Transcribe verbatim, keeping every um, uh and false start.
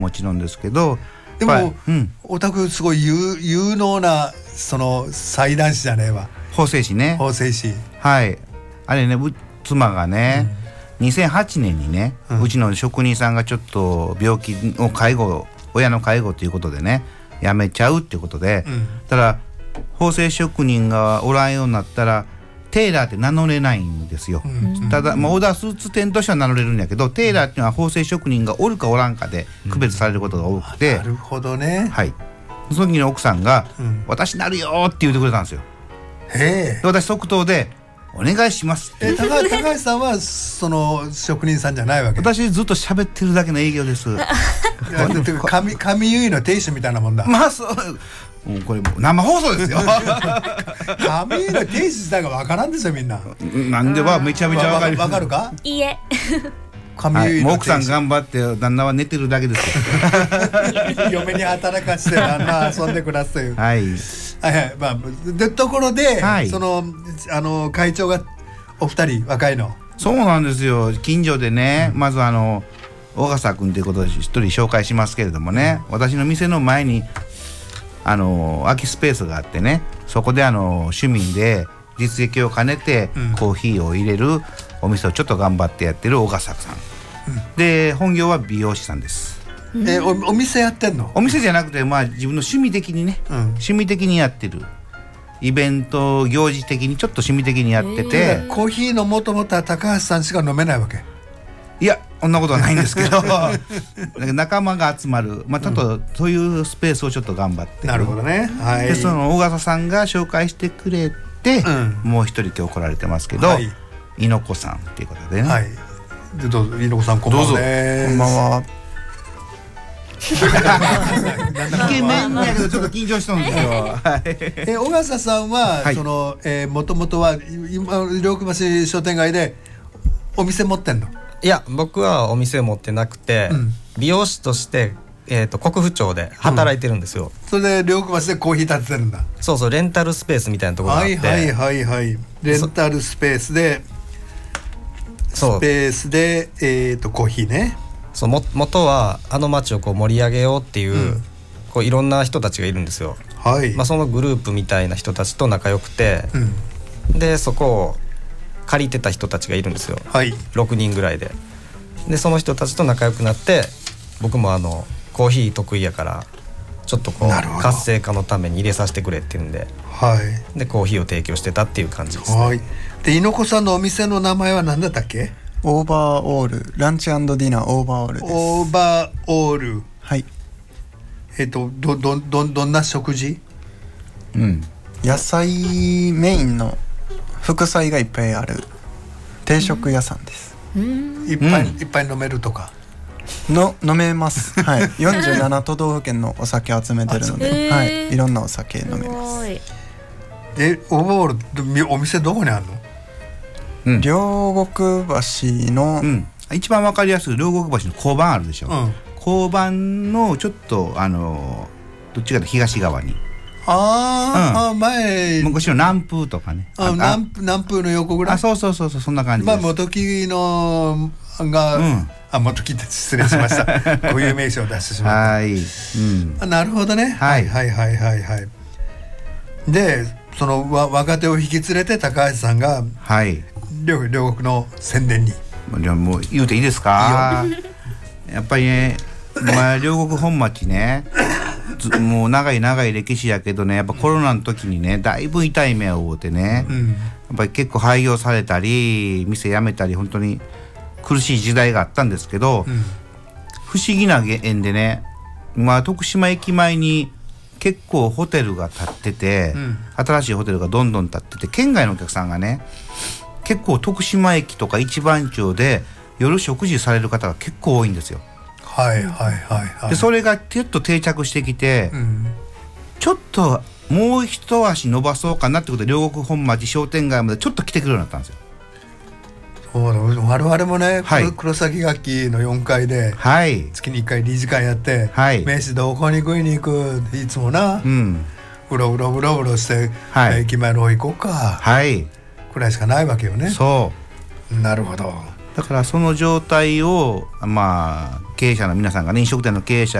もちろんですけど、 でも、うん、お宅すごい 有, 有能なその祭壇師じゃねえわ。 法制師ね。 法制師。 はい。あれね、妻がね、うん、にせんはちねんにね、うん、うちの職人さんがちょっと病気を介護、親の介護ということでね、辞めちゃうっていうことで、うん、ただ縫製職人がおらんようになったらテーラーって名乗れないんですよ、うん、ただ、まあ、オーダースーツ店としては名乗れるんやけど、テーラーっていうのは縫製職人がおるかおらんかで区別されることが多くて、 うん、なるほどね。 はい、その時に奥さんが、うん、私なるよって言ってくれたんですよ。 へえ。 私即答でお願いしますって。 え高, 高橋さんはその職人さんじゃないわけ。 私ずっと喋ってるだけの営業です。 神神結の亭主みたいなもんだ。 まあそう、もうこれも生放送ですよ。 神結の亭主自体が分からんですよみんな。 なんではめちゃめちゃ分かる。 分かるか。 いいえ。 神結の亭主、 はい、奥さん頑張って旦那は寝てるだけですよ。 嫁に働かして旦那遊んで暮らすという。 はい。 はいはい、まあ、でところで、はい、そのあの会長がお二人若いの。 そうなんですよ。近所でね、うん、まずあの小笠君ということで一人紹介しますけれどもね、うん、私の店の前にあの空きスペースがあってね、そこであの趣味で実益を兼ねてコーヒーを入れるお店をちょっと頑張ってやってる小笠さん、うん、で本業は美容師さんです。 えー、お, お店やってんの？ お店じゃなくて、まあ、自分の趣味的にね、うん、趣味的にやってるイベント行事的にちょっと趣味的にやってて、えー、コーヒーのもともとは高橋さんしか飲めないわけ？ いやそんなことはないんですけど仲間が集まる、まあ、ちょっとそういうスペースをちょっと頑張ってる、 うん、なるほどね、はい、 でその小笠さんが紹介してくれて、うん、もう一人今日来られてますけど、はい、猪子さんっていうことでね、はい、 でどうぞ猪子さんこんばんは。こんばんは。 イケメンだけどちょっと緊張したんですよ。 え小笠さんは、はい、そのえー、もともとは今両国橋商店街でお店持ってんの？ いや僕はお店持ってなくて、うん、美容師として、えー、と国府町で働いてるんですよ、 うん、それで両国橋でコーヒー立ててるんだ。 そうそう、レンタルスペースみたいなところがあって、 はいはいはいはい、レンタルスペースでスペースで、えー、とコーヒーね。 そうも元はあの町をこう盛り上げようっていう、うん、こういろんな人たちがいるんですよ、はい、まあ、そのグループみたいな人たちと仲良くて、うん、でそこを借りてた人たちがいるんですよ、はい、ろくにんぐらいで。でその人たちと仲良くなって、僕もあのコーヒー得意やからちょっとこう活性化のために入れさせてくれっていうんで、はい、でコーヒーを提供してたっていう感じですね、はい、 で猪子さんのお店の名前は何だったっけ？ オーバーオール、ランチ&ディナーオーバーオールです。 オーバーオール、 はい。 えっとどどどどんな食事？ うん、野菜メインの副菜がいっぱいある定食屋さんです。 うん、いっぱい、うん、いっぱい飲めるとかの飲めます。はい。よんじゅうなな都道府県のお酒集めてるので、はい、いろんなお酒飲めます。 え、オーバーオールお店どこにあるの？ うん、両国橋の、 うん、一番わかりやすい両国橋の交番あるでしょ、うん、交番のちょっとあのどっちかと東側に、 あ、うん、あ前昔の南風とかね、 あ南南風の横ぐらい、 あそうそうそうそうそんな感じです。 まあ元木のが、うん、あ元木って失礼しました固有名詞を出してしまった。はい、うん、あなるほどね、はい、はいはいはいはい。でそのわ若手を引き連れて高橋さんが、はい、両, 両国の宣伝に。 じゃあもう言うていいですか？いいやっぱりね、まあ、両国本町ねもう長い長い歴史やけどね、やっぱコロナの時にねだいぶ痛い目を負うてね、うん、やっぱり結構廃業されたり店辞めたり本当に苦しい時代があったんですけど、うん、不思議な縁でね、まあ、徳島駅前に結構ホテルが建ってて、うん、新しいホテルがどんどん建ってて、県外のお客さんがね結構徳島駅とか一番町で夜食事される方が結構多いんですよ。 はいはいはいはい。 でそれがちょっと定着してきて、うん、ちょっともう一足伸ばそうかなってことで両国本町商店街までちょっと来てくるようになったんですよ。 そうだ、我々もね、はい、黒崎楽器のよんかいで、はい、月にいっかい理事会やって、はい、飯どこに食いに行くいつもな、うん、うろうろうろうろして、はい、駅前の方行こうか、はい、くらいしかないわけよね。 そう、 なるほど。 だからその状態をまあ経営者の皆さんがね飲食店の経営者